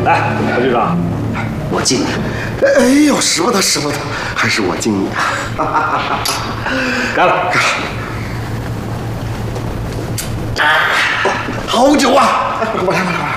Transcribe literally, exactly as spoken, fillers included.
来，何局长，我敬你。 哎呦，舍不得舍不得，还是我敬你啊！ 干了，干了。 好酒啊！我来，我来，我来。